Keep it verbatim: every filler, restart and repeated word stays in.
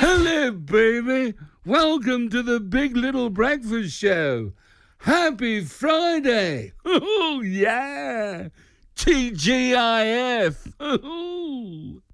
Hello, baby. Welcome to the Big Little Breakfast Show. Happy Friday. Oh, yeah. T G I F.